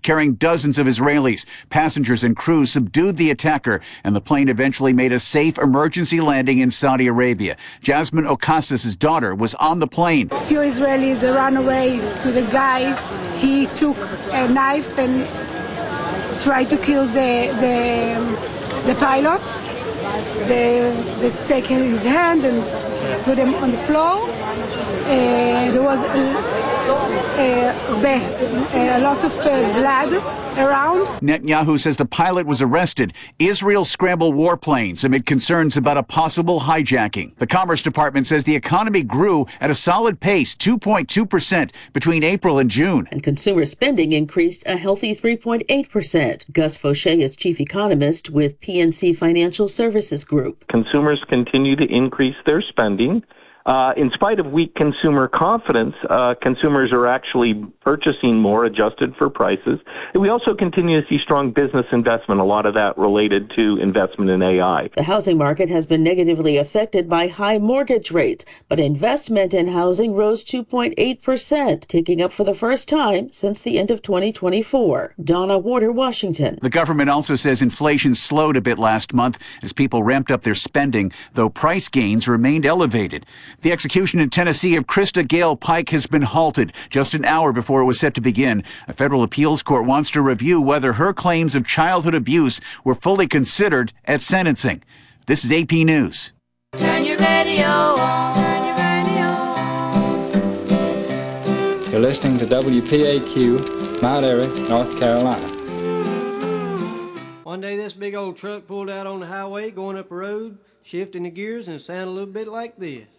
carrying dozens of Israelis. Passengers and crew subdued the attacker, and the plane eventually made a safe emergency landing in Saudi Arabia. Jasmine Ocasio' daughter was on the plane. A few Israelis ran away to the guy. He took a knife and tried to kill the pilot. They taken his hand and put him on the floor. There was a lot of blood around. Netanyahu says the pilot was arrested. Israel scrambled warplanes amid concerns about a possible hijacking. The Commerce Department says the economy grew at a solid pace, 2.2% between April and June. And consumer spending increased a healthy 3.8%. Gus Fauché is chief economist with PNC Financial Services Group. Consumers continue to increase their spending. In spite of weak consumer confidence, consumers are actually purchasing more adjusted for prices. And we also continue to see strong business investment, a lot of that related to investment in AI. The housing market has been negatively affected by high mortgage rates, but investment in housing rose 2.8%, ticking up for the first time since the end of 2024. Donna Warder, Washington. The government also says inflation slowed a bit last month as people ramped up their spending, though price gains remained elevated. The execution in Tennessee of Krista Gale Pike has been halted just an hour before it was set to begin. A federal appeals court wants to review whether her claims of childhood abuse were fully considered at sentencing. This is AP News. Turn your radio on. Turn your radio on. You're listening to WPAQ, Mount Airy, North Carolina. One day this big old truck pulled out on the highway going up a road, shifting the gears, and it sounded a little bit like this.